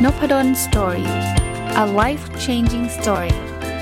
Nopadon Story. A life-changing story.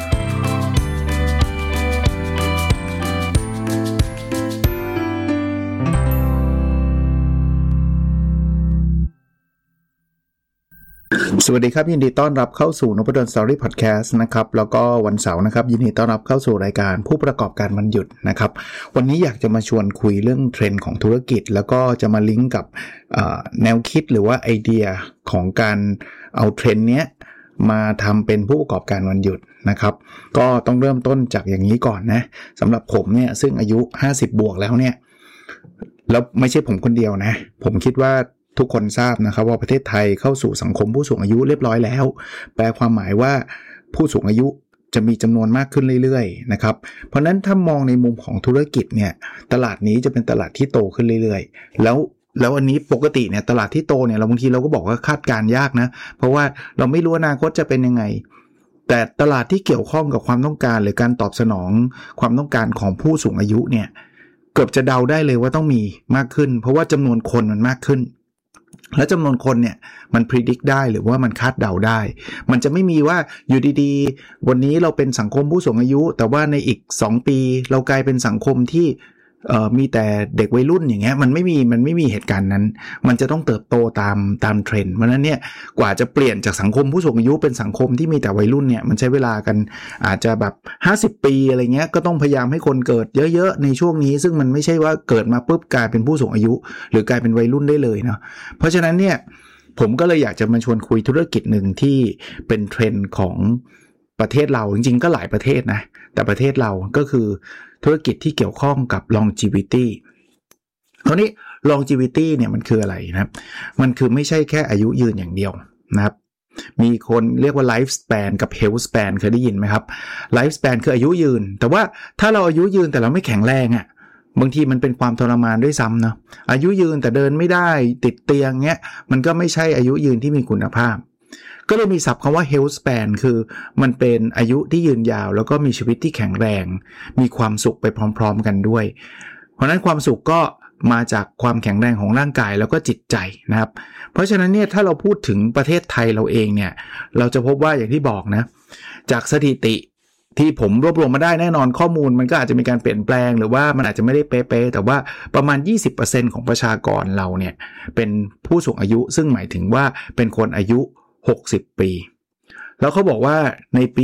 สวัสดีครับยินดีต้อนรับเข้าสู่ Nopadon Story Podcast นะครับแล้วก็วันเสาร์นะครับยินดีต้อนรับเข้าสู่รายการผู้ประกอบการวันหยุดนะครับวันนี้อยากจะมาชวนคุยเรื่องเทรนด์ของธุรกิจแล้วก็จะมาลิงก์กับแนวคิดหรือว่าไอเดียของการเอาเทรนด์เนี้ยมาทำเป็นผู้ประกอบการวันหยุดนะครับก็ต้องเริ่มต้นจากอย่างนี้ก่อนนะสำหรับผมเนี่ยซึ่งอายุ50บวกแล้วเนี่ยแล้วไม่ใช่ผมคนเดียวนะผมคิดว่าทุกคนทราบนะครับว่าประเทศไทยเข้าสู่สังคมผู้สูงอายุเรียบร้อยแล้วแปลความหมายว่าผู้สูงอายุจะมีจำนวนมากขึ้นเรื่อยๆนะครับเพราะนั้นถ้ามองในมุมของธุรกิจเนี่ยตลาดนี้จะเป็นตลาดที่โตขึ้นเรื่อยๆแล้วอันนี้ปกติเนี่ยตลาดที่โตเนี่ยเราบางทีเราก็บอกว่าคาดการณ์ยากนะเพราะว่าเราไม่รู้อนาคตจะเป็นยังไงแต่ตลาดที่เกี่ยวข้องกับความต้องการหรือการตอบสนองความต้องการของผู้สูงอายุเนี่ยเกือบจะเดาได้เลยว่าต้องมีมากขึ้นเพราะว่าจำนวนคนมันมากขึ้นแล้วจำนวนคนเนี่ยมัน predict ได้หรือว่ามันคาดเดาได้มันจะไม่มีว่าอยู่ดีๆวันนี้เราเป็นสังคมผู้สูงอายุแต่ว่าในอีก2ปีเรากลายเป็นสังคมที่มีแต่เด็กวัยรุ่นอย่างเงี้ยมันไม่มีเหตุการณ์นั้นมันจะต้องเติบโตตามเทรนด์เพราะนั้นเนี่ยกว่าจะเปลี่ยนจากสังคมผู้สูงอายุเป็นสังคมที่มีแต่วัยรุ่นเนี่ยมันใช้เวลากันอาจจะแบบ50ปีอะไรเงี้ยก็ต้องพยายามให้คนเกิดเยอะๆในช่วงนี้ซึ่งมันไม่ใช่ว่าเกิดมาปุ๊บกลายเป็นผู้สูงอายุหรือกลายเป็นวัยรุ่นได้เลยเนาะเพราะฉะนั้นเนี่ยผมก็เลยอยากจะมาชวนคุยธุรกิจหนึ่งที่เป็นเทรนด์ของประเทศเราจริงๆก็หลายประเทศนะแต่ประเทศเราก็คือธุรกิจที่เกี่ยวข้องกับ longevity คราวนี้ longevity เนี่ยมันคืออะไรนะครับมันคือไม่ใช่แค่อายุยืนอย่างเดียวนะครับมีคนเรียกว่า life span กับ health span เคยได้ยินไหมครับ life span คืออายุยืนแต่ว่าถ้าเราอายุยืนแต่เราไม่แข็งแรงอ่ะบางทีมันเป็นความทรมานด้วยซ้ำเนาะอายุยืนแต่เดินไม่ได้ติดเตียงเงี้ยมันก็ไม่ใช่อายุยืนที่มีคุณภาพก็เลยมีศัพท์คำว่า health span คือมันเป็นอายุที่ยืนยาวแล้วก็มีชีวิตที่แข็งแรงมีความสุขไปพร้อมๆกันด้วยเพราะนั้นความสุขก็มาจากความแข็งแรงของร่างกายแล้วก็จิตใจนะครับเพราะฉะนั้นเนี่ยถ้าเราพูดถึงประเทศไทยเราเองเนี่ยเราจะพบว่าอย่างที่บอกนะจากสถิติที่ผมรวบรวมมาได้แน่นอนข้อมูลมันก็อาจจะมีการเปลี่ยนแปลงหรือว่ามันอาจจะไม่ได้เป๊ะๆแต่ว่าประมาณ 20% ของประชากรเราเนี่ยเป็นผู้สูงอายุซึ่งหมายถึงว่าเป็นคนอายุ60ปีแล้วเขาบอกว่าในปี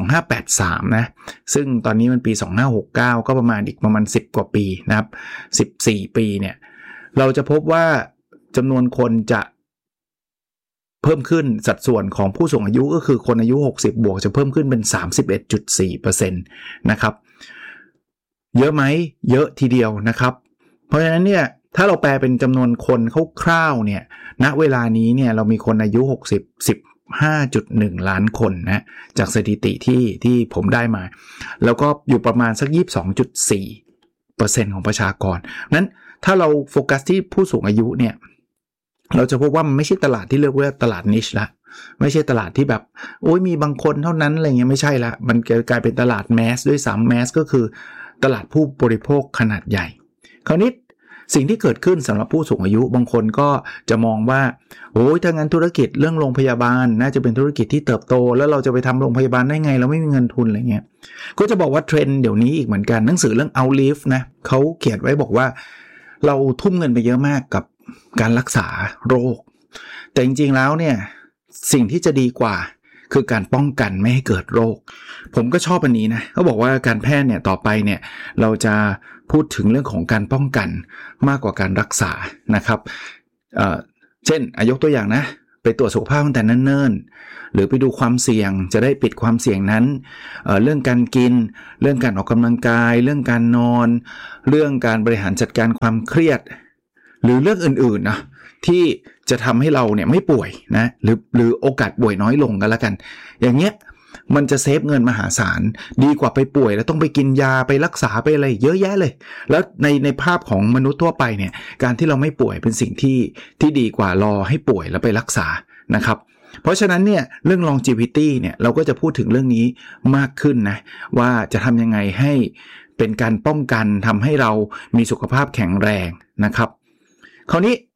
2583นะซึ่งตอนนี้มันปี2569ก็ประมาณอีกประมาณ10กว่าปีนะครับ14ปีเนี่ยเราจะพบว่าจำนวนคนจะเพิ่มขึ้นสัดส่วนของผู้สูงอายุก็คือคนอายุ60บวกจะเพิ่มขึ้นเป็น 31.4% นะครับเยอะไหมเยอะทีเดียวนะครับเพราะฉะนั้นเนี่ยถ้าเราแปลเป็นจำนวนคนคร่าวๆเนี่ยณเวลานี้เนี่ยเรามีคนอายุ15.1 ล้านคนนะจากสถิติที่ผมได้มาแล้วก็อยู่ประมาณสัก 22.4% ของประชากรนั้นถ้าเราโฟกัสที่ผู้สูงอายุเนี่ยเราจะพบว่ามันไม่ใช่ตลาดที่เรียกว่าตลาดนิชละไม่ใช่ตลาดที่แบบโอ้ยมีบางคนเท่านั้นอะไรเงี้ยไม่ใช่ละมันกลายเป็นตลาดแมสด้วยซ้ำแมสก็คือตลาดผู้บริโภคขนาดใหญ่คราวนี้สิ่งที่เกิดขึ้นสำหรับผู้สูงอายุบางคนก็จะมองว่าโอ้ยถ้างั้นธุรกิจเรื่องโรงพยาบาลน่าจะเป็นธุรกิจที่เติบโตแล้วเราจะไปทำโรงพยาบาลได้ไงเราไม่มีเงินทุนอะไรเงี้ยก็จะบอกว่าเทรนด์เดี๋ยวนี้อีกเหมือนกันหนังสือเรื่อง Outlive นะเขาเขียนไว้บอกว่าเราทุ่มเงินไปเยอะมากกับการรักษาโรคแต่จริงๆแล้วเนี่ยสิ่งที่จะดีกว่าคือการป้องกันไม่ให้เกิดโรคผมก็ชอบอันนี้นะเขาบอกว่าการแพทย์เนี่ยต่อไปเนี่ยเราจะพูดถึงเรื่องของการป้องกันมากกว่าการรักษานะครับเช่นยกตัวอย่างนะไปตรวจสุขภาพตั้งแต่เนิ่นๆหรือไปดูความเสี่ยงจะได้ปิดความเสี่ยงนั้นเรื่องการกินเรื่องการออกกำลังกายเรื่องการนอนเรื่องการบริหารจัดการความเครียดหรือเรื่องอื่นๆนะที่จะทำให้เราเนี่ยไม่ป่วยนะหรือโอกาสป่วยน้อยลงกันแล้วกันอย่างเงี้ยมันจะเซฟเงินมหาศาลดีกว่าไปป่วยแล้วต้องไปกินยาไปรักษาไปอะไรเยอะแยะเลยแล้วในภาพของมนุษย์ทั่วไปเนี่ยการที่เราไม่ป่วยเป็นสิ่งที่ดีกว่ารอให้ป่วยแล้วไปรักษานะครับเพราะฉะนั้นเนี่ยเรื่อง longevity เนี่ยเราก็จะพูดถึงเรื่องนี้มากขึ้นนะว่าจะทำยังไงให้เป็นการป้องกันทำให้เรามีสุขภาพแข็งแรงนะครับคราวนี้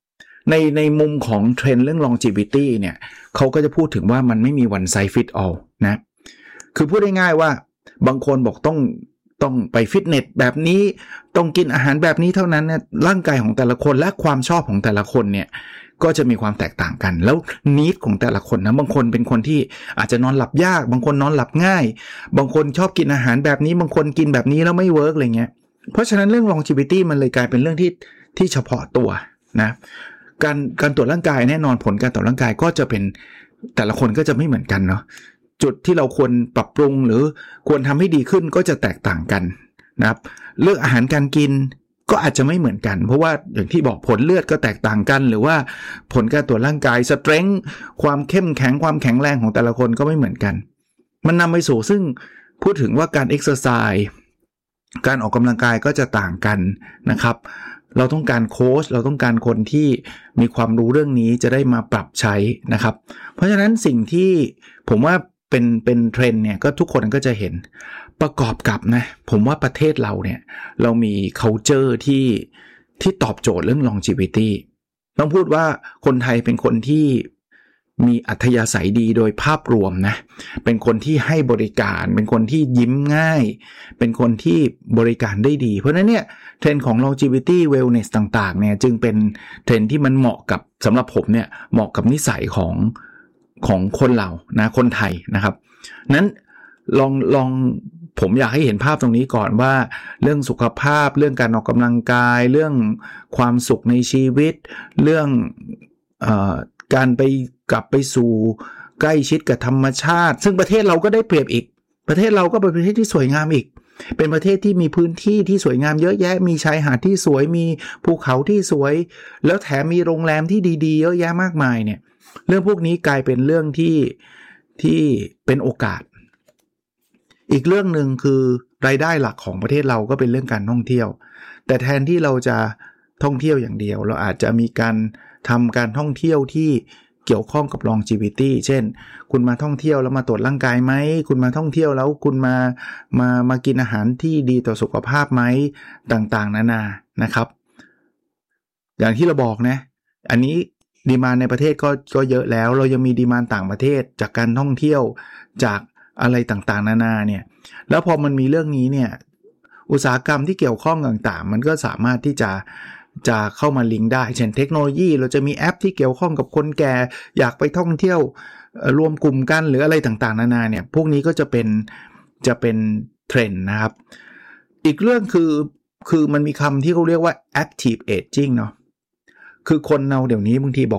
ในมุมของเทรนด์เรื่อง longevity เนี่ยเขาก็จะพูดถึงว่ามันไม่มี one size fit all นะคือพูดง่ายๆว่าบางคนบอกต้องไปฟิตเนสแบบนี้ต้องกินอาหารแบบนี้เท่านั้นเนี่ยร่างกายของแต่ละคนและความชอบของแต่ละคนเนี่ยก็จะมีความแตกต่างกันแล้วนีดของแต่ละคนนะบางคนเป็นคนที่อาจจะนอนหลับยากบางคนนอนหลับง่ายบางคนชอบกินอาหารแบบนี้บางคนกินแบบนี้แล้วไม่เวิร์กอะไรเงี้ยเพราะฉะนั้นเรื่อง longevity มันเลยกลายเป็นเรื่องที่เฉพาะตัวนะการตรวจร่างกายแน่นอนผลการตรวจร่างกายก็จะเป็นแต่ละคนก็จะไม่เหมือนกันเนาะจุดที่เราควรปรับปรุงหรือควรทำให้ดีขึ้นก็จะแตกต่างกันนะครับเรื่องอาหารการกินก็อาจจะไม่เหมือนกันเพราะว่าอย่างที่บอกผลเลือดก็แตกต่างกันหรือว่าผลการตรวจร่างกายสเตรนท์ความเข้มแข็งความแข็งแรงของแต่ละคนก็ไม่เหมือนกันมันนำไปสู่ซึ่งพูดถึงว่าการเอ็กซ์ไซส์การออกกำลังกายก็จะต่างกันนะครับเราต้องการโค้ชเราต้องการคนที่มีความรู้เรื่องนี้จะได้มาปรับใช้นะครับเพราะฉะนั้นสิ่งที่ผมว่าเป็นเทรนด์เนี่ยก็ทุกคนก็จะเห็นประกอบกับนะผมว่าประเทศเราเนี่ยเรามี culture ที่ตอบโจทย์เรื่อง longevity ต้องพูดว่าคนไทยเป็นคนที่มีอัธยาศัยดีโดยภาพรวมนะเป็นคนที่ให้บริการเป็นคนที่ยิ้มง่ายเป็นคนที่บริการได้ดีเพราะฉะนั้นเนี่ยเทรนด์ของ longevity wellness ต่างๆเนี่ยจึงเป็นเทรนด์ที่มันเหมาะกับสำหรับผมเนี่ยเหมาะกับนิสัยของคนเรานะคนไทยนะครับนั้นลองผมอยากให้เห็นภาพตรงนี้ก่อนว่าเรื่องสุขภาพเรื่องการออกกำลังกายเรื่องความสุขในชีวิตเรื่องการกลับไปสู่ใกล้ชิดกับธรรมชาติซึ่งประเทศเราก็ได้เปรียบอีกประเทศเราก็เป็นประเทศที่สวยงามอีกเป็นประเทศที่มีพื้นที่ที่สวยงามเยอะแยะมีชายหาดที่สวยมีภูเขาที่สวยแล้วแถมมีโรงแรมที่ดีๆเยอะแยะมากมายเนี่ยเรื่องพวกนี้กลายเป็นเรื่องที่เป็นโอกาสอีกเรื่องนึงคือรายได้หลักของประเทศเราก็เป็นเรื่องการท่องเที่ยวแต่แทนที่เราจะท่องเที่ยวอย่างเดียวเราอาจจะมีการทำการท่องเที่ยวที่เกี่ยวข้องกับ longevity เช่นคุณมาท่องเที่ยวแล้วมาตรวจร่างกายไหมคุณมาท่องเที่ยวแล้วคุณมากินอาหารที่ดีต่อสุขภาพไหมต่างๆนานานะครับอย่างที่เราบอกนะอันนี้ดีมานด์ในประเทศก็เยอะแล้วเรายังมีดีมานด์ต่างประเทศจากการท่องเที่ยวจากอะไรต่างๆนานาเนี่ยแล้วพอมันมีเรื่องนี้เนี่ยอุตสาหกรรมที่เกี่ยวข้องต่างๆมันก็สามารถที่จะเข้ามาลิงก์ได้เช่นเทคโนโลยีเราจะมีแอปที่เกี่ยวข้องกับคนแก่อยากไปท่องเที่ยวรวมกลุ่มกันหรืออะไรต่างๆนานาเนี่ยพวกนี้ก็จะเป็นเทรนด์นะครับอีกเรื่องคือมันมีคำที่เขาเรียกว่า active aging เนาะคือคนเราเดี๋ยวนี้บางทีบอก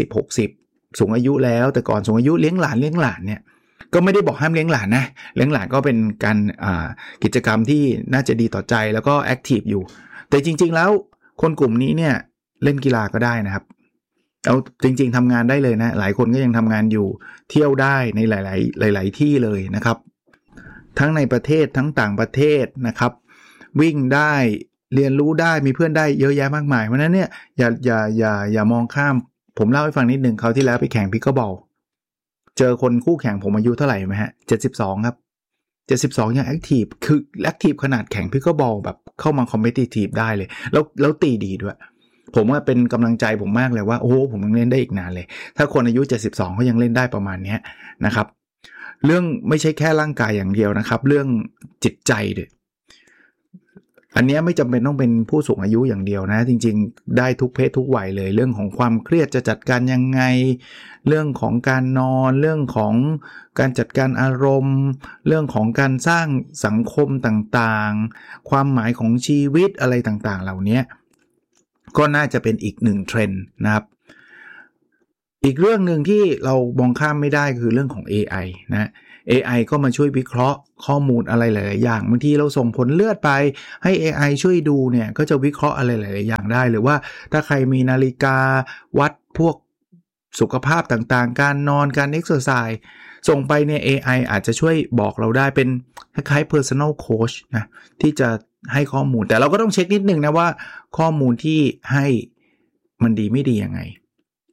50-60สูงอายุแล้วแต่ก่อนสูงอายุเลี้ยงหลานเนี่ยก็ไม่ได้บอกห้ามเลี้ยงหลานนะเลี้ยงหลานก็เป็นการกิจกรรมที่น่าจะดีต่อใจแล้วก็แอคทีฟอยู่แต่จริงๆแล้วคนกลุ่มนี้เนี่ยเล่นกีฬาก็ได้นะครับเอาจริงๆทำงานได้เลยนะหลายคนก็ยังทำงานอยู่เที่ยวได้ในหลายที่เลยนะครับทั้งในประเทศทั้งต่างประเทศนะครับวิ่งได้เรียนรู้ได้มีเพื่อนได้เยอะแยะมากมายเพราะนั้นเนี่ยอย่ามองข้ามผมเล่าให้ฟังนิดนึงคราวที่แล้วไปแข่งพิกเกิลบอลเจอคนคู่แข่งผมอายุเท่าไหร่ไหมฮะ72ครับ72ยังแอคทีฟคือแอคทีฟขนาดแข่งพิกเกิลบอลแบบเข้ามาคอมเพทิทีฟได้เลยแล้วตีดีด้วยผมว่าเป็นกำลังใจผมมากเลยว่าโอ้โหผมยังเล่นได้อีกนานเลยถ้าคนอายุ72เขายังเล่นได้ประมาณนี้นะครับเรื่องไม่ใช่แค่ร่างกายอย่างเดียวนะครับเรื่องจิตใจด้วยอันนี้ไม่จำเป็นต้องเป็นผู้สูงอายุอย่างเดียวนะจริงๆได้ทุกเพศทุกวัยเลยเรื่องของความเครียดจะจัดการยังไงเรื่องของการนอนเรื่องของการจัดการอารมณ์เรื่องของการสร้างสังคมต่างๆความหมายของชีวิตอะไรต่างๆเหล่านี้ก็น่าจะเป็นอีกหนึ่งเทรนด์นะครับอีกเรื่องนึงที่เรามองข้ามไม่ได้คือเรื่องของ AI นะ AI ก็มาช่วยวิเคราะห์ข้อมูลอะไรหลายๆอย่างบางทีเราส่งผลเลือดไปให้ AI ช่วยดูเนี่ยก็จะวิเคราะห์อะไรหลายๆอย่างได้หรือว่าถ้าใครมีนาฬิกาวัดพวกสุขภาพต่างๆการนอนการเอ็กซ์เซอร์ไซส์ส่งไปเนี่ย AI อาจจะช่วยบอกเราได้เป็นคล้ายๆ personal coach นะที่จะให้ข้อมูลแต่เราก็ต้องเช็คนิดนึงนะว่าข้อมูลที่ให้มันดีไม่ดียังไง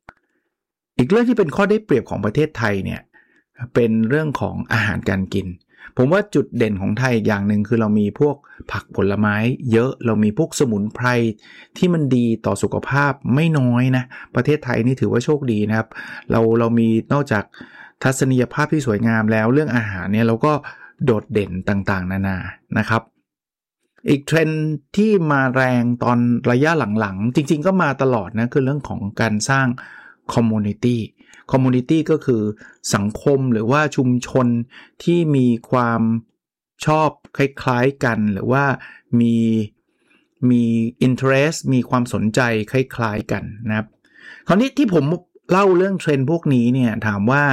อีกเรื่องที่เป็นข้อได้เปรียบของประเทศไทยเนี่ยเป็นเรื่องของอาหารการกินผมว่าจุดเด่นของไทยอีกอย่างหนึ่งคือเรามีพวกผักผลไม้เยอะเรามีพวกสมุนไพรที่มันดีต่อสุขภาพไม่น้อยนะประเทศไทยนี่ถือว่าโชคดีนะครับเรามีนอกจากทัศนียภาพที่สวยงามแล้วเรื่องอาหารเนี่ยเราก็โดดเด่นต่างๆนานานะครับอีกเทรนด์ที่มาแรงตอนระยะหลังๆจริงๆก็มาตลอดนะคือเรื่องของการสร้างคอมมูนิตี้ก็คือสังคมหรือว่าชุมชนที่มีความชอบคล้ายๆกันหรือว่ามี interest มีความสนใจคล้ายๆกันนะครับคราวนี้ที่ผมเล่าเรื่องเทรนด์พวกนี้เนี่ยถามว่า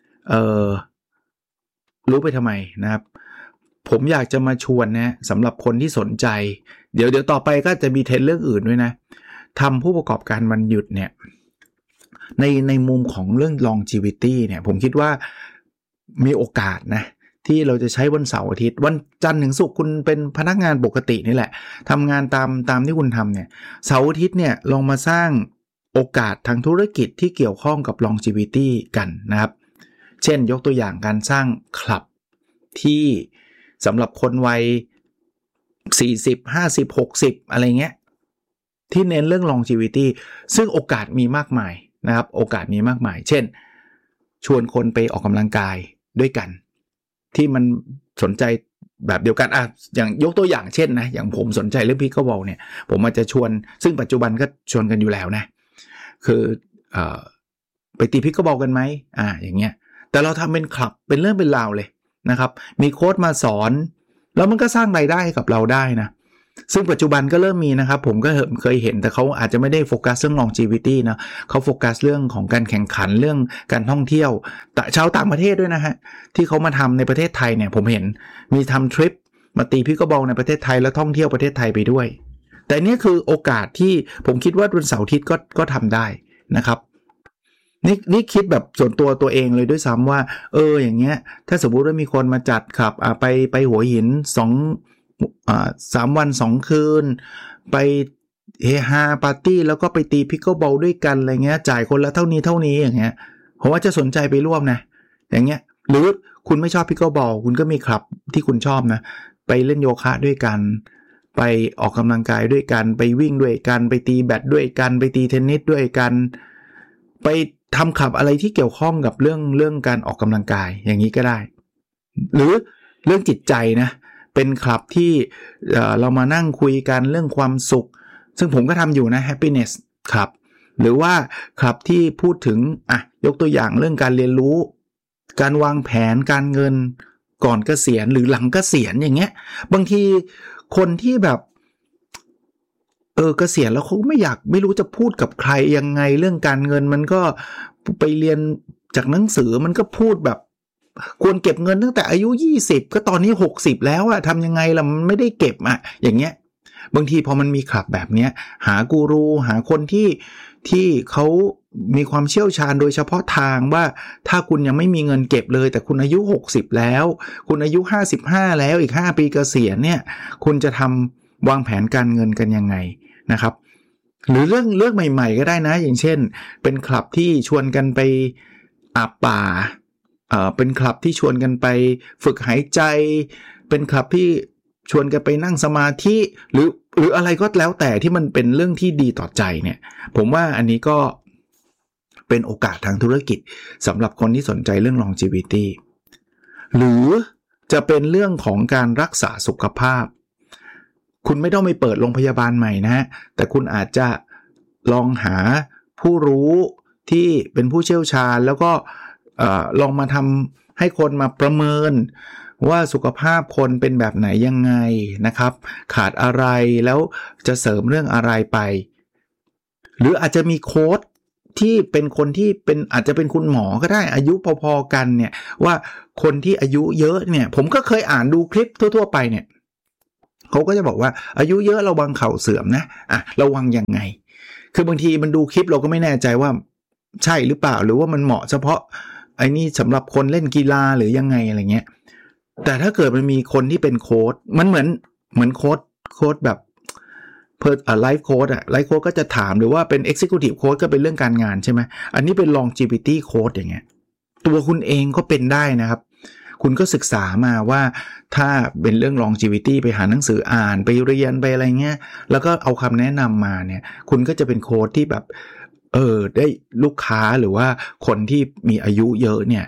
รู้ไปทำไมนะครับผมอยากจะมาชวนนะสำหรับคนที่สนใจเดี๋ยวต่อไปก็จะมีเทรนด์เรื่องอื่นด้วยนะทำผู้ประกอบการวันหยุดเนี่ยในมุมของเรื่อง longevity เนี่ยผมคิดว่ามีโอกาสนะที่เราจะใช้วันเสาร์อาทิตย์วันจันทร์ถึงศุกร์คุณเป็นพนักงานปกตินี่แหละทำงานตามที่คุณทำเนี่ยเสาร์อาทิตย์เนี่ยลองมาสร้างโอกาสทางธุรกิจที่เกี่ยวข้องกับ longevity กันนะครับเช่นยกตัวอย่างการสร้างคลับที่สำหรับคนวัย40 50 60อะไรเงี้ยที่เน้นเรื่อง longevity ซึ่งโอกาสมีมากมายนะครับโอกาสมีมากมายเช่นชวนคนไปออกกำลังกายด้วยกันที่มันสนใจแบบเดียวกันอย่างยกตัวอย่างเช่นนะอย่างผมสนใจเรื่องพิกเกิลบอลเนี่ยผมอาจจะชวนซึ่งปัจจุบันก็ชวนกันอยู่แล้วนะคือไปตีพิกเกิลบอลกันไหมอย่างเงี้ยแต่เราทำเป็นคลับเป็นเรื่องเป็นราวเลยนะครับมีโค้ชมาสอนแล้วมันก็สร้างรายได้กับเราได้นะซึ่งปัจจุบันก็เริ่มมีนะครับผมก็เคยเห็นแต่เขาอาจจะไม่ได้โฟกัสเรื่อง longevity นะเขาโฟกัสเรื่องของการแข่งขันเรื่องการท่องเที่ยวแต่ชาวต่างประเทศด้วยนะฮะที่เขามาทำในประเทศไทยเนี่ยผมเห็นมีทำทริปมาตีพิกเกิลบอลในประเทศไทยแล้วท่องเที่ยวประเทศไทยไปด้วยแต่นี่คือโอกาสที่ผมคิดว่าวันเสาร์อาทิตย์ก็ทำได้นะครับนี่คิดแบบส่วนตัวเองเลยด้วยซ้ำว่าอย่างเงี้ยถ้าสมมุติว่ามีคนมาจัดครับไปหัวหิน3 วัน 2 คืนไปเฮฮาปาร์ตี้แล้วก็ไปตีพิกเกิลบอลด้วยกันอะไรเงี้ยจ่ายคนละเท่านี้อย่างเงี้ยผมว่าจะสนใจไปร่วมนะอย่างเงี้ยหรือคุณไม่ชอบพิกเกิลบอลคุณก็มีคลับที่คุณชอบนะไปเล่นโยคะด้วยกันไปออกกำลังกายด้วยกันไปวิ่งด้วยกันไปตีแบดด้วยกันไปตีเทนนิสด้วยกันไปทำคลับอะไรที่เกี่ยวข้องกับเรื่องการออกกำลังกายอย่างนี้ก็ได้หรือเรื่องจิตใจนะเป็นคลับที่เรามานั่งคุยกันเรื่องความสุขซึ่งผมก็ทำอยู่นะ happiness ครับหรือว่าคลับที่พูดถึงยกตัวอย่างเรื่องการเรียนรู้การวางแผนการเงินก่อนเกษียณหรือหลังเกษียณอย่างเงี้ยบางทีคนที่แบบเกษียณแล้วเขาไม่รู้จะพูดกับใครยังไงเรื่องการเงินมันก็ไปเรียนจากหนังสือมันก็พูดแบบควรเก็บเงินตั้งแต่อายุ20ก็ตอนนี้60แล้วทำยังไงล่ะมันไม่ได้เก็บอย่างเงี้ยบางทีพอมันมีคลับแบบเนี้ยหากูรูหาคนที่เขามีความเชี่ยวชาญโดยเฉพาะทางว่าถ้าคุณยังไม่มีเงินเก็บเลยแต่คุณอายุ60แล้วคุณอายุ55แล้วอีก5ปีเกษียณเนี่ยคุณจะทำวางแผนการเงินกันยังไงนะครับหรือเรื่องใหม่ๆก็ได้นะอย่างเช่นเป็นคลับที่ชวนกันไปอาบป่าเป็นคลับที่ชวนกันไปฝึกหายใจเป็นคลับที่ชวนกันไปนั่งสมาธิหรืออะไรก็แล้วแต่ที่มันเป็นเรื่องที่ดีต่อใจเนี่ยผมว่าอันนี้ก็เป็นโอกาสทางธุรกิจสำหรับคนที่สนใจเรื่อง longevity หรือจะเป็นเรื่องของการรักษาสุขภาพคุณไม่ต้องไปเปิดโรงพยาบาลใหม่นะแต่คุณอาจจะลองหาผู้รู้ที่เป็นผู้เชี่ยวชาญแล้วก็ลองมาทำให้คนมาประเมินว่าสุขภาพคนเป็นแบบไหนยังไงนะครับขาดอะไรแล้วจะเสริมเรื่องอะไรไปหรืออาจจะมีโค้ชที่เป็นคนที่เป็นอาจจะเป็นคุณหมอก็ได้อายุพอๆกันเนี่ยว่าคนที่อายุเยอะเนี่ยผมก็เคยอ่านดูคลิปทั่วๆไปเนี่ยเขาก็จะบอกว่าอายุเยอะระวังเข่าเสื่อมนะระวังยังไงคือบางทีมันดูคลิปเราก็ไม่แน่ใจว่าใช่หรือเปล่าหรือว่ามันเหมาะเฉพาะไอ้นี่สำหรับคนเล่นกีฬาหรือยังไงอะไรเงี้ยแต่ถ้าเกิดมันมีคนที่เป็นโค้ชมันเหมือนโค้ชแบบไลฟ์โค้ชไลฟ์โค้ชก็จะถามหรือว่าเป็น executive coach ก็เป็นเรื่องการงานใช่ไหมอันนี้เป็น longevity coach อย่างเงี้ยตัวคุณเองก็เป็นได้นะครับคุณก็ศึกษามาว่าถ้าเป็นเรื่อง longevity ไปหาหนังสืออ่านไปเรียนไปอะไรเงี้ยแล้วก็เอาคำแนะนำมาเนี่ยคุณก็จะเป็นโค้ชที่แบบได้ลูกค้าหรือว่าคนที่มีอายุเยอะเนี่ย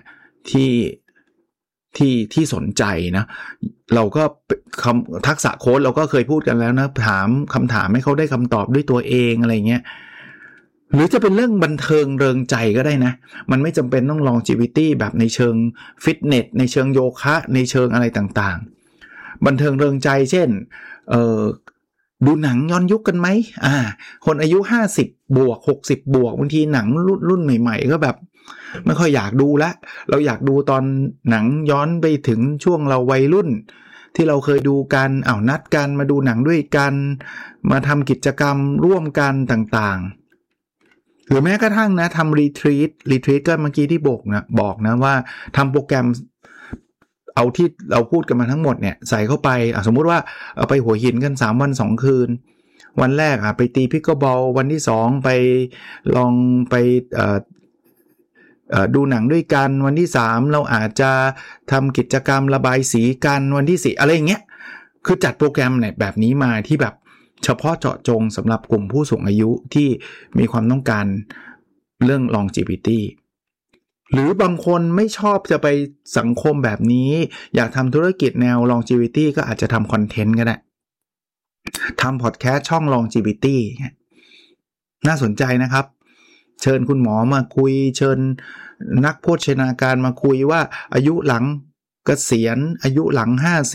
ที่สนใจนะเราก็ทักษะโค้ชเราก็เคยพูดกันแล้วนะถามคำถามให้เขาได้คำตอบด้วยตัวเองอะไรเงี้ยหรือจะเป็นเรื่องบันเทิงเริงใจก็ได้นะมันไม่จำเป็นต้อง longevity แบบในเชิงฟิตเนสในเชิงโยคะในเชิงอะไรต่างๆบันเทิงเริงใจเช่นดูหนังย้อนยุคกันไหมคนอายุ50บวก60บวกบางทีหนังรุ่นใหม่ๆก็แบบไม่ค่อยอยากดูละเราอยากดูตอนหนังย้อนไปถึงช่วงเราวัยรุ่นที่เราเคยดูกันนัดกันมาดูหนังด้วยกันมาทำกิจกรรมร่วมกันต่างๆหรือแม้กระทั่งนะทำรีทรีตก็เมื่อกี้ที่บอกนะว่าทำโปรแกรมเอาที่เราพูดกันมาทั้งหมดเนี่ยใส่เข้าไปสมมุติว่าเอาไปหัวหินกัน3วัน2คืนวันแรกไปตีพิกเกิลบอลวันที่2ไปลองไปดูหนังด้วยกันวันที่3เราอาจจะทำกิจกรรมระบายสีกันวันที่4อะไรอย่างเงี้ยคือจัดโปรแกรมเนี่ยแบบนี้มาที่แบบเฉพาะเจาะจงสำหรับกลุ่มผู้สูงอายุที่มีความต้องการเรื่อง longevity หรือบางคนไม่ชอบจะไปสังคมแบบนี้อยากทำธุรกิจแนว longevity ก็อาจจะทำคอนเทนต์ก็ได้ทำพอดแคสต์ช่อง longevity น่าสนใจนะครับเชิญคุณหมอมาคุยเชิญนักโภชนาการมาคุยว่าอายุหลังเกษียณอายุหลัง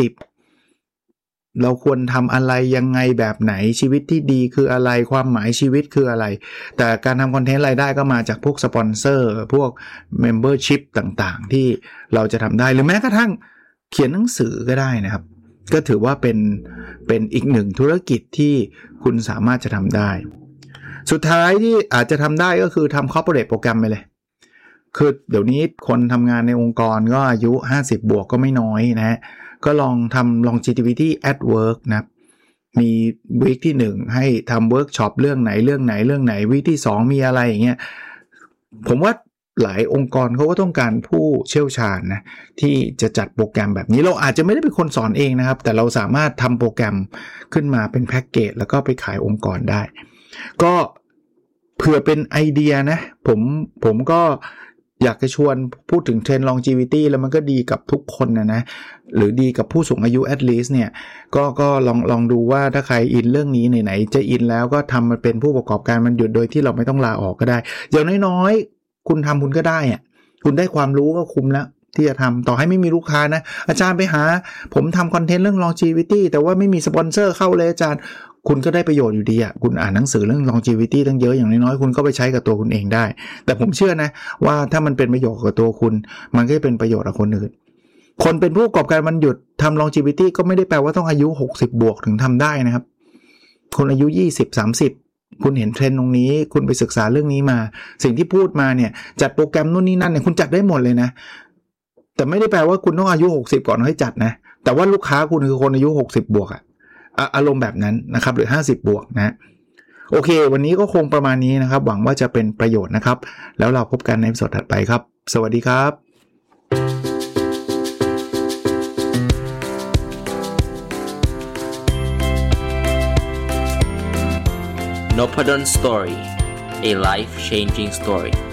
50เราควรทำอะไรยังไงแบบไหนชีวิตที่ดีคืออะไรความหมายชีวิตคืออะไรแต่การทำคอนเทนต์รายได้ก็มาจากพวกสปอนเซอร์พวกเมมเบอร์ชิพต่างๆที่เราจะทำได้หรือแม้กระทั่งเขียนหนังสือก็ได้นะครับก็ถือว่าเป็นอีกหนึ่งธุรกิจที่คุณสามารถจะทำได้สุดท้ายที่อาจจะทำได้ก็คือทำ corporate โปรแกรมไปเลยคือเดี๋ยวนี้คนทำงานในองค์กรก็อายุ50บวกก็ไม่น้อยนะฮะก็ลองทำ longevity at work นะมีวีคที่1ให้ทำเวิร์กช็อปเรื่องไหนวีคที่2มีอะไรอย่างเงี้ยผมว่าหลายองค์กรเขาก็ต้องการผู้เชี่ยวชาญนะที่จะจัดโปรแกรมแบบนี้เราอาจจะไม่ได้เป็นคนสอนเองนะครับแต่เราสามารถทำโปรแกรมขึ้นมาเป็นแพ็กเกจแล้วก็ไปขายองค์กรได้ก็เผื่อเป็นไอเดียนะผมก็อยากจะชวนพูดถึงเทรนด์ longevity แล้วมันก็ดีกับทุกคนนะหรือดีกับผู้สูงอายุ at least เนี่ยก็ลองดูว่าถ้าใครอินเรื่องนี้ไหนๆจะอินแล้วก็ทำมาเป็นผู้ประกอบการมันหยุดโดยที่เราไม่ต้องลาออกก็ได้อย่างน้อยๆคุณทำคุณก็ได้คุณได้ความรู้ก็คุ้มแล้วที่จะทำต่อให้ไม่มีลูกค้านะอาจารย์ไปหาผมทำคอนเทนต์เรื่อง longevity แต่ว่าไม่มีสปอนเซอร์เข้าเลยอาจารย์คุณก็ได้ประโยชน์อยู่ดีคุณอ่านหนังสือเรื่อง longevity ตั้งเยอะอย่างน้อยๆคุณก็ไปใช้กับตัวคุณเองได้แต่ผมเชื่อนะว่าถ้ามันเป็นประโยชน์กับตัวคุณมันก็จะเป็นประโยชน์กับคนอื่นคนเป็นผู้ประกอบการวันหยุดทำ longevity ก็ไม่ได้แปลว่าต้องอายุ60บวกถึงทำได้นะครับคนอายุ20-30คุณเห็นเทรนด์ตรงนี้คุณไปศึกษาเรื่องนี้มาสิ่งที่พูดมาเนี่ยจัดโปรแกรมนู่นนี่นั่นเนี่ยคุณจัดได้หมดเลยนะแต่ไม่ได้แปลว่าคุณต้องอายุ60ก่อนให้จัดนะแต่ว่าลูกค้าคุณคือคนอายุ60บวกอารมณ์แบบนั้นนะครับหรือ50บวกนะโอเควันนี้ก็คงประมาณนี้นะครับหวังว่าจะเป็นประโยชน์นะครับแล้วเราพบกันในสดถัดไปครับสวัสดีครับ Nopadon Story, a life-changing story.